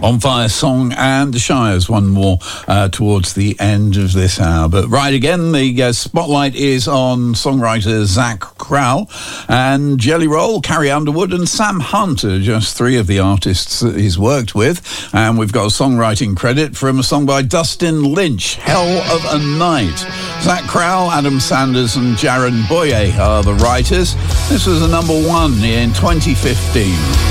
On Fire Song and The Shires, one more towards the end of this hour. But right again, the spotlight is on songwriter Zach Crowell and Jelly Roll, Carrie Underwood and Sam Hunt are just three of the artists that he's worked with. And we've got a songwriting credit from a song by Dustin Lynch, Hell of a Night. Zach Crowell, Adam Sanders and Jaron Boye are the writers. This was a number one in 2015.